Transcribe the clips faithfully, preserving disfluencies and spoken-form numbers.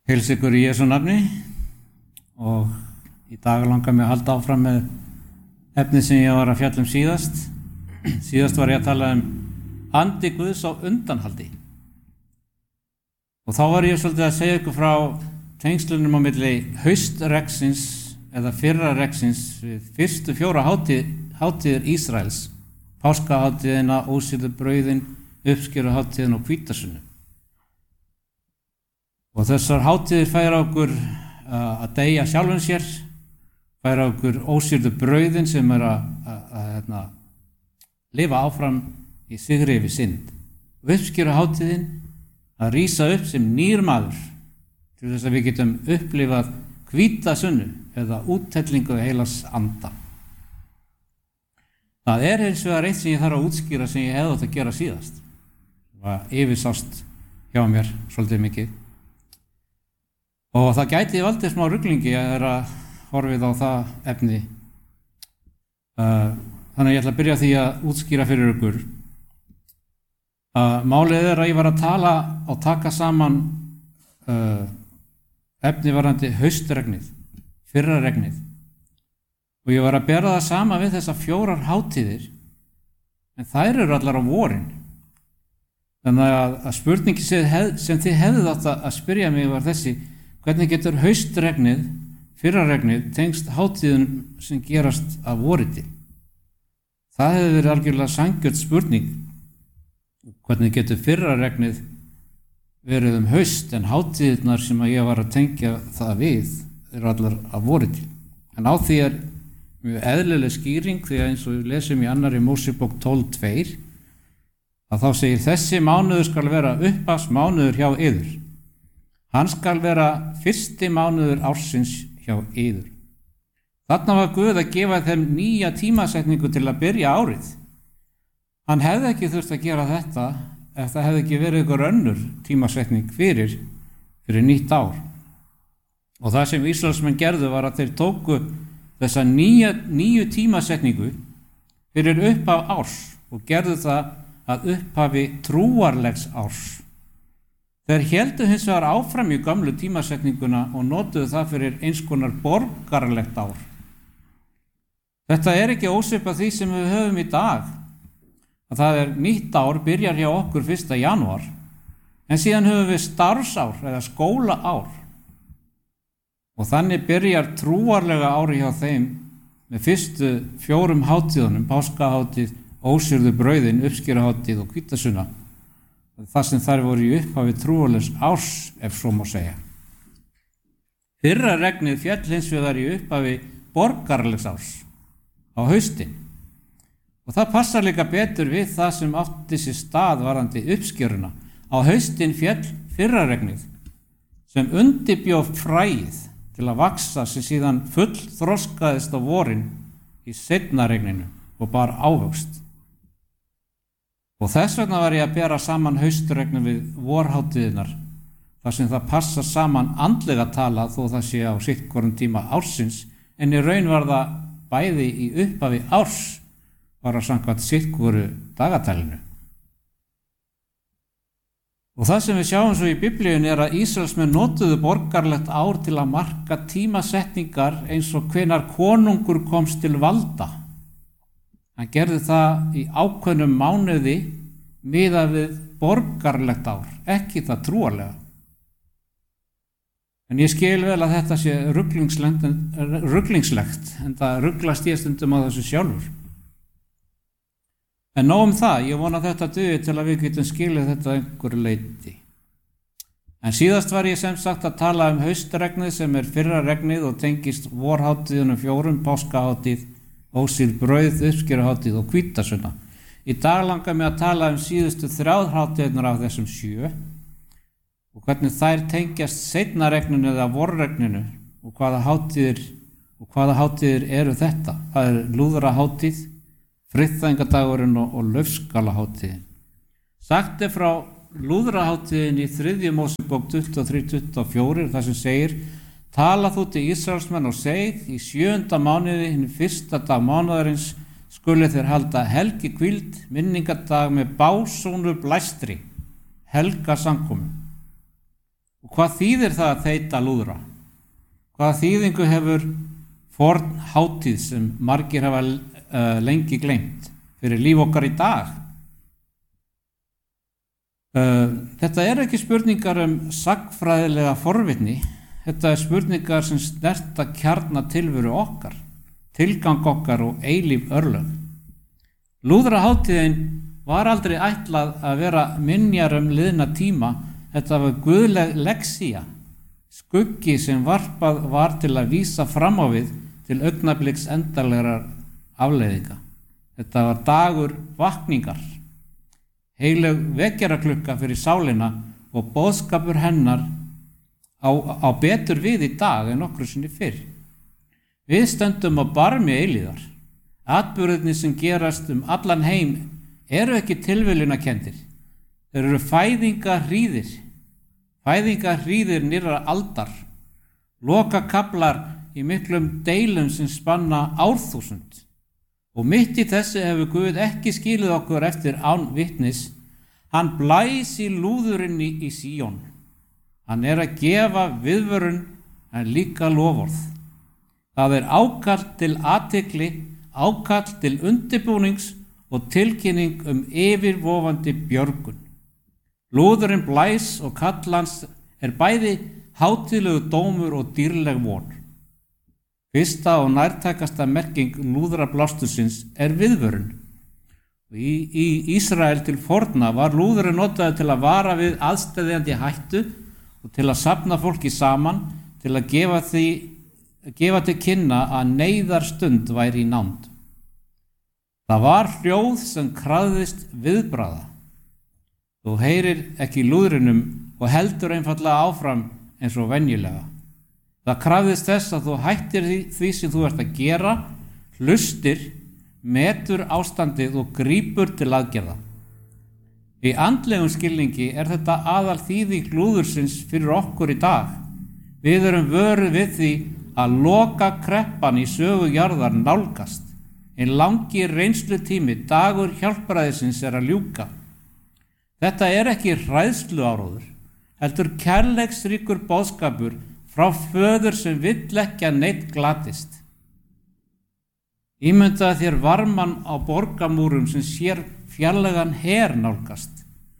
Heils ykkur í Jesú nafni og í dag langar mig að halda áfram með efnið sem ég var að fjalla um síðast. Síðast var ég að tala um andi Guðs á undanhaldi. Og þá var ég svolítið að segja ykkur frá tengslunum á milli haustregsins eða fyrra regsins við fyrstu fjóra hátíð, hátíðir Ísraels, páskahátíðina, ósýrðu brauðin, uppskeruhátíðin og hvítasunnu. Og þessar hátíðir færa okkur uh, að deyja sjálfum sér, færa okkur ósýrðu brauðin sem er að, að, að, að, að lifa áfram í sigri yfir synd. Og uppskeruhátíðin að rísa upp sem nýr maður til þess að við getum upplifað hvítasunnu eða úttellingu heilags anda. Það er hins vegar eitt sem ég þarf að útskýra sem ég hefði átt að gera síðast. Það var yfirsást hjá mér svolítið mikið. Og það gæti valdið smá ruglingi að vera horfið á það efni. Uh, þannig að ég ætla að byrja því að útskýra fyrir ykkur. Uh, málið er að ég var að tala og taka saman uh, efni varandi haustregnið, fyrra regnið. Og ég var að bera það sama við þessar fjórar hátíðir, en þær eru allar á vorin. Þannig að, að spurningi sem, hef, sem þið hefðið átt að spyrja mig var þessi: hvernig getur haustregnið, fyrra regnið, tengst hátíðunum sem gerast af voriti? Það hefði verið algjörlega sanngjörn spurning. Hvernig getur fyrra regnið verið um haust en hátíðirnar sem að ég var að tengja það við eru allar af voriti? En á því er mjög eðlileg skýring, því að eins og við lesum í annarri Mósebók tólf tvö að þá segir: þessi mánuður skal vera upphafsmánuður hjá yður. Hann skal vera fyrsti mánuður ársins hjá yður. Þarna var Guð að gefa þeim nýja tímasetningu til að byrja árið. Hann hefði ekki þurft að gera þetta ef það hefði ekki verið ykkur önnur tímasetning fyrir, fyrir nýtt ár. Og það sem Ísraelsmenn gerðu var að þeir tóku þessa nýja, nýju tímasetningu fyrir upphaf árs og gerðu það að upphafi trúarlegs árs. Þeir héldu hins vegar áfram í gamlu tímasetninguna og notuðu það fyrir eins konar borgaralegt ár. Þetta er ekki ósvipað því sem við höfum í dag, að það er nýtt ár, byrjar hjá okkur fyrsta janúar, en síðan höfum við starfsár eða skólaár. Og þannig byrjar trúarlega ári hjá þeim með fyrstu fjórum hátíðunum, páskahátíð, ósýrðu brauðin, uppskeruhátíð og hvítasunna. Það sem þær voru í upphafi trúarlegs árs, ef svo má segja. Fyrra regnið féll hins vegar í upphafi borgaralegs árs, á haustin. Og það passar líka betur við það sem átti sér stað varandi uppskeruna. Á haustin féll fyrra regnið, sem undirbjó fræið til að vaksa sem síðan full þroskaðist á vorin í seinna regninu og bar ávöxt. Og þess vegna var ég að bera saman haustregnu við vorhátíðinar, þar sem það passa saman andlega tala þó það sé á sitt hvorum tíma ársins, en í raun var það bæði í upphafi árs, var að samkvæmt sitt hvoru dagatælinu. Og það sem við sjáum svo í Biblíunni er að Ísraelsmenn notuðu borgarlegt ár til að marka tímasetningar eins og hvenær konungur komst til valda. Hann gerði það í ákveðnum mánuði miðað við borgarlegt ár, ekki það trúarlega. En ég skil vel að þetta sé ruglingslegt, ruglingslegt en það ruglast ég stundum á þessu sjálfur. En nóg um það, ég vona þetta dugi til að við getum skilið þetta einhverju leyti. En síðast var ég sem sagt að tala um haustregnið sem er fyrra regnið og tengist vorhátíðunum fjórum, páskahátíð, ósýrð brauð, uppskeruhátíð og hvítasunna. Í dag langar mig að tala um síðustu þrjár hátíðirnar af þessum sjö og hvernig þær tengjast seinna regninu eða vorregninu og hvaða hátíðir, og hvaða hátíðir eru þetta. Það er lúðrahátíð, friðþægingadagurinn og, og laufskalahátíðin. Sagt er frá lúðrahátíðin í þriðju Mósebók tuttugu og þrjú tuttugu og fjögur þar sem segir: tala þú til Ísraelsmenn og segð: í sjöunda mánuði, hinn fyrsta dag mánuðarins, skuli þeir halda helgihvíld, minningardag með básúnu blæstri, helga samkomu. Og hvað þýðir það að þeyta lúðra? Hvaða þýðingu hefur forn hátíð sem margir hafa uh, lengi gleymt fyrir líf okkar í dag? Uh, þetta er ekki spurningar um sagnfræðilega forvitni, þetta er spurningar sem snerta kjarna tilveru okkar, tilgang okkar og eilíf örlög. Lúðrahátíðin var aldrei ætlað að vera minjar um liðna tíma, þetta var guðleg lexía, skuggi sem varpað var til að vísa fram á við til augnabliks endanlegrar afleiðinga. Þetta var dagur vakningar, heilög vekjaraklukka fyrir sálina og boðskapur hennar á, á betur við í dag en nokkru sinni fyrr. Við stöndum á barmi eilíðar. Atburðirnir sem gerast um allan heim eru ekki tilviljunarkenndir. Þeir eru fæðingarhríðir, fæðingarhríðir nýrra aldar, lokakaflar í miklum deilum sem spanna árþúsund. Og mitt í þessu hefur Guð ekki skilið okkur eftir án vitnis. Hann blæs í lúðurinni í Síón. Hann er að gefa viðvörun en líka loforð. Það er ákall til athygli, ákall til undirbúnings og tilkynning um yfirvofandi björgun. Lúðurinn blæs og kall hans er bæði hátíðlegu dómur og dýrleg von. Fyrsta og nærtækasta merking lúðrablástusins er viðvörun. Í, í Ísrael til forna var lúðurinn notaður til að vara við aðsteðjandi hættu og til að safna fólki saman, til að gefa, því, gefa til kynna að neyðarstund væri í nánd. Það var hljóð sem krafðist viðbragða. Þú heyrir ekki lúðrinum og heldur einfaldlega áfram eins og venjulega. Það krafðist þess að þú hættir því, því sem þú ert að gera, hlustir, metur ástandið og grípur til aðgerða. Í andlegum skilningi er þetta aðal þýðing lúðursins fyrir okkur í dag. Við erum vöruð við því að loka kreppan í sögu jarðar nálgast. En langi reynslutími dagur hjálpræðisins er að ljúka. Þetta er ekki hræðsluáróður, heldur kærleiksríkur boðskapur frá föður sem vill ekki að neitt glatist. Ímyndaðu þér varmann á borgamúrum sem sér fjarlægan her nálgast.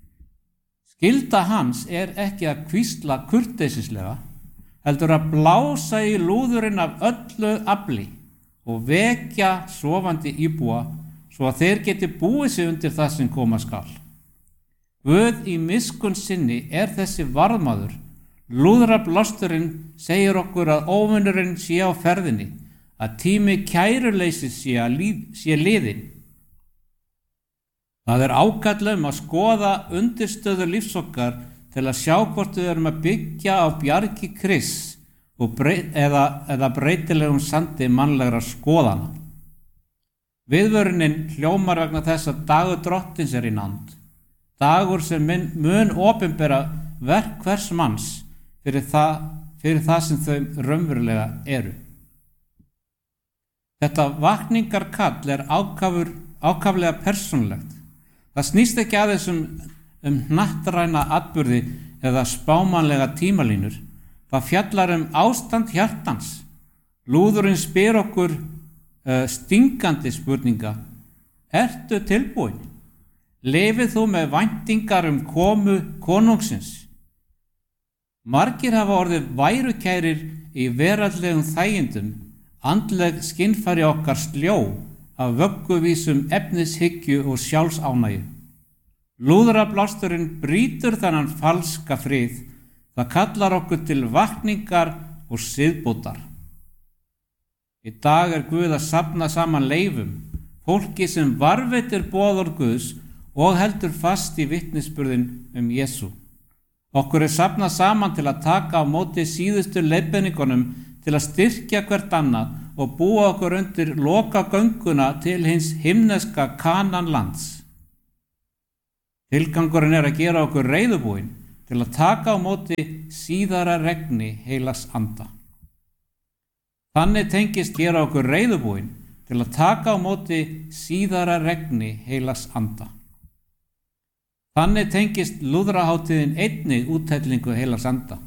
Skylda hans er ekki að hvísla kurteisislega, heldur að blása í lúðurinn af öllu afli og vekja sofandi íbúa svo að þeir geti búið sig undir það sem koma skal. Guð í miskunn sinni er þessi varðmaður. Lúðrablásturinn segir okkur að óvinurinn sé á ferðinni, að tími kæruleysis sé, sé liðinn. Það er ákall um að skoða undirstöður lífs okkar til að sjá hvort við erum að byggja á bjargi Krists og breyt, eða, eða breytilegum sandi mannlegra skoðana. Viðvörunin hljómar vegna þess að dagur drottins er í nánd. Dagur sem mun opinbera verk hvers manns fyrir það, fyrir það sem þau raunverulega eru. Þetta vakningarkall er ákafur, ákaflega persónulegt. Það snýst ekki aðeins um, um hnattræna atburði eða spámanlega tímalínur. Það fjallar um ástand hjartans. Lúðurinn spyr okkur uh, stingandi spurninga. Ertu tilbúin? Lifið þú með væntingar um komu konungsins? Margir hafa orðið værukærir í veraldlegum þægindum, andleg skinnfæri okkar sljó af vögguvísum efnishyggju og sjálfsánægju. Lúðrablásturinn brýtur þennan falska frið, það kallar okkur til vakningar og siðbótar. Í dag er Guð að safna saman leifum, fólki sem varveitir boðorð Guðs og heldur fast í vitnisburðin um Jesú. Okkur er safnað saman til að taka á móti síðustu leiðbeiningunum til að styrkja hvert annað og búa okkur undir lokagönguna til hins himneska Kanan lands. Tilgangurinn er að gera okkur reiðubúin til að taka á móti síðara regni heilags anda. Þannig tengist gera okkur reiðubúin til að taka á móti síðara regni heilags anda. Þannig tengist lúðrahátíðin einnig úthellingu heilags anda.